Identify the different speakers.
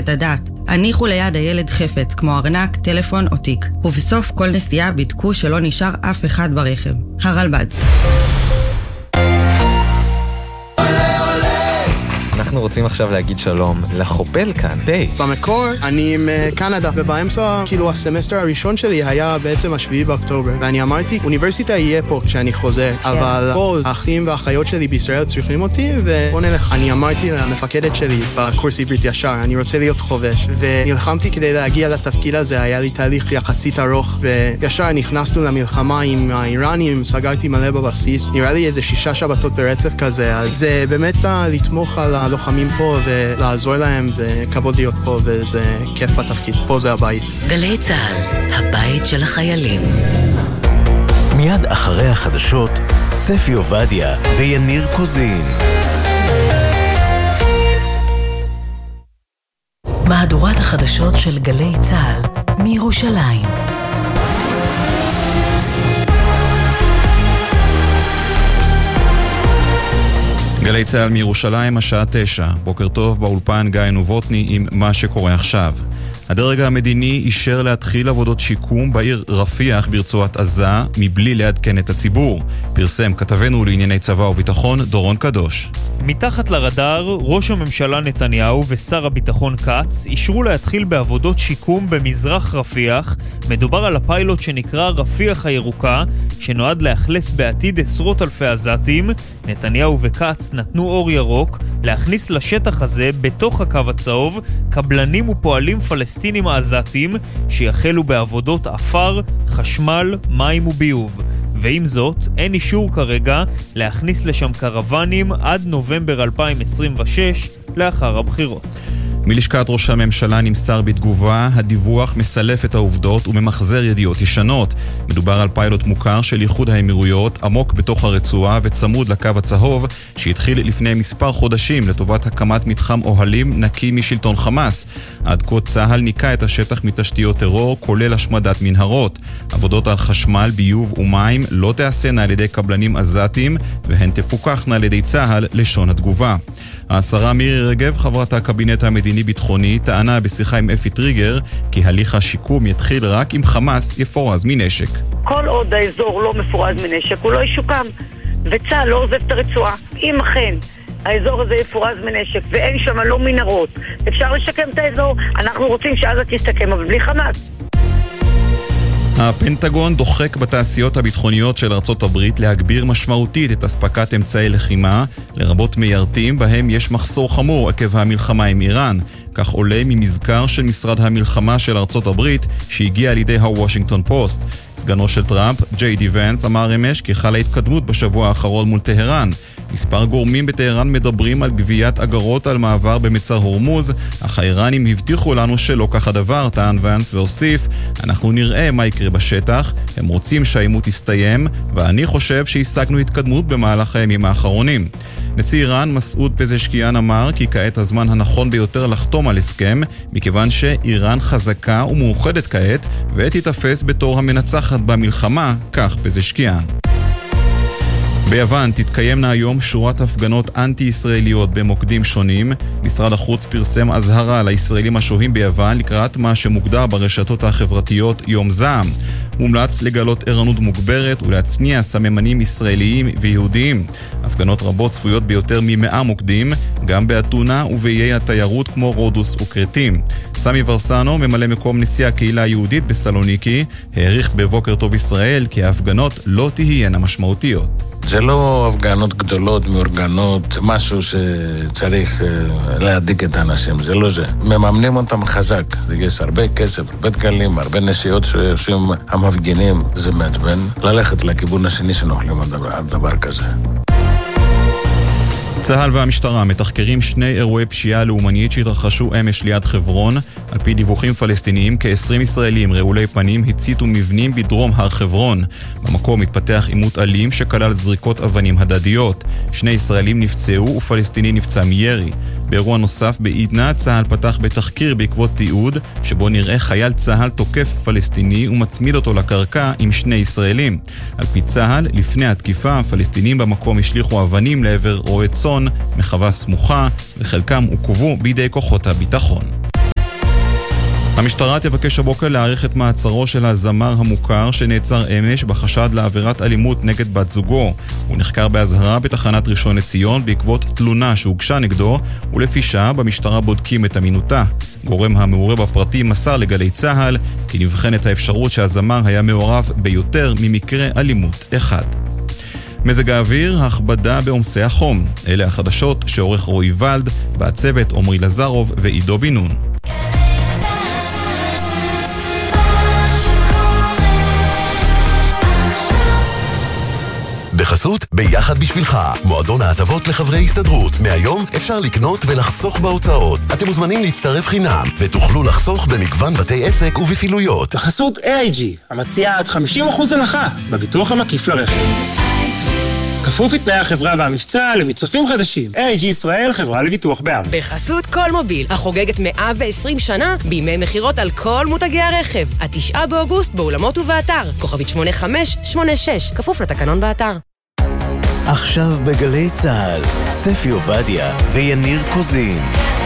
Speaker 1: את הדעת. הניחו ליד הילד חפץ, כמו ארנק, טלפון או תיק. ובסוף כל נסיעה בדקו שלא נשאר אף אחד ברכב. הרלב"ד.
Speaker 2: אנחנו רוצים עכשיו להגיד שלום לחופל כאן, בייס.
Speaker 3: במקור אני עם קנדה, ובאמצע, כאילו הסמסטר הראשון שלי היה בעצם 7 באוקטובר, ואני אמרתי, אוניברסיטה יהיה פה כשאני חוזר, אבל כל האחים והאחיות שלי בישראל צריכים אותי, ובוא נלך. אני אמרתי למפקדת שלי בקורס עברית ישר, אני רוצה להיות חובש, ונלחמתי כדי להגיע לתפקיד הזה, היה לי תהליך יחסית ארוך, וישר נכנסנו למלחמה עם האיראנים, סגרתי מלא בבסיס, נראה לי איזה 6 שבתות ברצף כזה, אז זה באמת לתמוך על הלוחמים פה ולעזור להם, זה כבוד להיות פה וזה כיף בתפקיד. פה זה הבית.
Speaker 4: גלי צהל, הבית של החיילים.
Speaker 5: מיד אחרי החדשות, ספי עובדיה ויניר קוזין.
Speaker 4: מהדורת החדשות של גלי צהל מירושלים.
Speaker 6: גלי צהל מירושלים, השעה 9. בוקר טוב, באולפן גיא נובוטני עם מה שקורה עכשיו. הדרג המדיני אישר להתחיל עבודות שיקום בעיר רפיח ברצועת עזה מבלי לעדכן את הציבור. פרסם כתבנו לענייני צבא וביטחון דורון קדוש.
Speaker 7: מתחת לרדאר, ראש הממשלה נתניהו ושר הביטחון קץ אישרו להתחיל בעבודות שיקום במזרח רפיח. מדובר על הפיילוט שנקרא רפיח הירוקה, שנועד להכלס בעתיד עשרות אלפי עזתים. נתניהו וקץ נתנו אור ירוק להכניס לשטח הזה בתוך הקו הצהוב קבלנים ופועלים פלסטינים עזתים שיחלו בעבודות אפר, חשמל, מים וביוב. ועם זאת, אין אישור כרגע להכניס לשם קרוונים עד נובמבר 2026 לאחר הבחירות.
Speaker 6: מלשכת ראש הממשלה נמסר בתגובה, הדיווח מסלף את העובדות וממחזר ידיעות ישנות. מדובר על פיילוט מוכר של איחוד האמירויות, עמוק בתוך הרצועה וצמוד לקו הצהוב, שהתחיל לפני מספר חודשים לטובת הקמת מתחם אוהלים נקי משלטון חמאס. עד כה צהל ניקה את השטח מתשתיות טרור, כולל השמדת מנהרות. עבודות על חשמל, ביוב ומים לא תעשנה על ידי קבלנים עזתים, והן תפוקחנה על ידי צהל, לשון התגובה. השרה מירי רגב, חברת הקבינט המדיני-ביטחוני, טענה בשיחה עם אפי טריגר כי הליך השיקום יתחיל רק אם חמאס יפורז מנשק.
Speaker 8: כל עוד האזור לא מפורז מנשק, הוא לא ישוקם, וצה"ל לא עוזב את הרצועה. אם אכן האזור הזה יפורז מנשק ואין שם לא מנהרות, אפשר לשקם את האזור. אנחנו רוצים שעזה תסתכם, אבל בלי חמאס.
Speaker 6: הפנטגון דוחק בתעשיות הביטחוניות של ארצות הברית להגביר משמעותית את אספקת אמצעי לחימה, לרבות מיירטים בהם יש מחסור חמור עקב המלחמה עם איראן. כך עולה ממזכר של משרד המלחמה של ארצות הברית שהגיע על ידי הוושינגטון פוסט. סגנו של טראמפ, ג'יי די ונס, אמר אמש כי חלה התקדמות בשבוע האחרון מול טהרן. מספר גורמים בטהרן מדברים על גביית אגרות על מעבר במצר הורמוז, אך האיראנים הבטיחו לנו שלא כך הדבר, טען ונס והוסיף, אנחנו נראה מה יקרה בשטח, הם רוצים שהעימות יסתיים, ואני חושב שהשגנו התקדמות במהלך הימים האחרונים. נשיא איראן מסעוד פזשקיאן אמר כי כעת הזמן הנכון ביותר לחתום על הסכם, מכיוון שאיראן חזקה ומאוחדת כעת, ותתפס בתור המנצחת במלחמה, כך פזשקיאן. ביוון תתקיימנה היום שורת הפגנות אנטי-ישראליות במוקדים שונים. משרד החוץ פרסם אזהרה לישראלים השוהים ביוון לקראת מה שמוגדר ברשתות החברתיות יום זעם. מומלץ לגלות ערנות מוגברת ולהצניע סממנים ישראליים ויהודיים. הפגנות רבות צפויות ביותר מ100 מוקדים, גם באתונה ובאיי התיירות כמו רודוס וקרטים. סמי ורסנו, ממלא מקום נשיא הקהילה היהודית בסלוניקי, העריך בבוקר טוב ישראל כי ההפגנות לא תהיינה משמעותיות.
Speaker 9: זה לא הפגנות גדולות, מאורגנות, משהו שצריך להדיק את האנשים, זה לא זה. מממנים אותם חזק, יש הרבה כסף, הרבה דגלים, הרבה נסיעות שעושים המפגינים, זה מעצבן. ללכת לכיוון השני שנוכלים על דבר כזה.
Speaker 6: צה"ל והמשטרה מתחקרים 2 אירועי פשיעה לאומנית שהתרחשו אמש ליד חברון. על פי דיווחים פלסטיניים, כ-20 ישראלים רעולי פנים הציתו מבנים בדרום הר חברון. במקום התפתח עימות אלים שכלל זריקות אבנים הדדיות. 2 ישראלים נפצעו ופלסטיני נפצע מירי. באירוע נוסף בעידנה, צה"ל פתח בתחקיר בעקבות תיעוד שבו נראה חייל צה"ל תוקף פלסטיני ומצמיד אותו לקרקע עם 2 ישראלים. על פי צה"ל, לפני התקיפה, הפלסטינים במקום השליחו אבנים לעבר רועה צאן מחווה סמוכה, וחלקם עוכבו בידי כוחות הביטחון. המשטרה תבקש הבוקר להאריך את מעצרו של הזמר המוכר שנעצר אמש בחשד לעבירת אלימות נגד בת זוגו. הוא נחקר בהזהרה בתחנת ראשון לציון בעקבות תלונה שהוגשה נגדו, ולפי שעה במשטרה בודקים את אמינותה. גורם המעורה בפרטים מסר לגלי צהל כי נבחנת האפשרות שהזמר היה מעורב ביותר ממקרה אלימות אחד. מזג האוויר, הכבדה בעומסי החום. אלה החדשות שעורך רועי ולד, והצוות עומרי לזרוב ועידו בינון.
Speaker 5: בחסות ביחד בשבילך, מועדון ההטבות לחברי הסתדרות. מהיום אפשר לקנות ולחסוך בהוצאות. אתם מוזמנים להצטרף חינם ותוכלו לחסוך במגוון בתי עסק ובפעילויות.
Speaker 10: בחסות AIG, המציעה עד 50% הנחה בביטוח המקיף לרכב. כפוף לתנאי החברה והמבצע למצרפים חדשים. AIG ישראל, חברה לביטוח בע"מ.
Speaker 11: בחסות כל מוביל, החוגגת 120 שנה בימי מחירות על כל מותגי הרכב. 9 באוגוסט באולמות ובאתר. כוכבית 8586, כפוף לתקנון באתר.
Speaker 5: עכשיו בגלי צהל, ספי עובדיה ויניר קוזין.